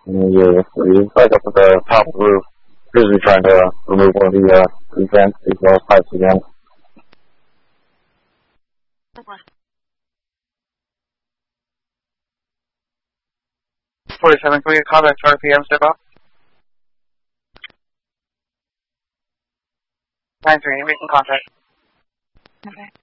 Yeah, he's like up at the top of the roof. Usually trying to remove one of these vents, these pipes again. Okay. 47, can we get contact to RPM, step up? 9-3, making contact. Okay.